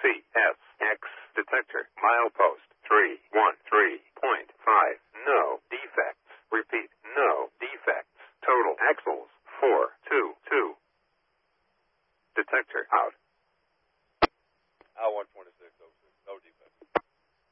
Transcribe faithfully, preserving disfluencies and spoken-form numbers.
C S X detector. Milepost three one three point five. No defects. Repeat, no defects. Total axles four two two. Detector out. I one twenty-six.